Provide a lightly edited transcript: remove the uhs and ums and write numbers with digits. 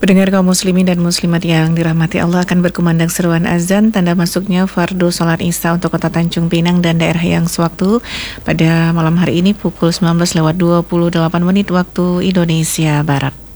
Pendengar kaum muslimin dan muslimat yang dirahmati Allah, akan berkumandang seruan azan tanda masuknya fardu sholat isya untuk kota Tanjung Pinang dan daerah yang sewaktu pada malam hari ini pukul 19:28 waktu Indonesia Barat.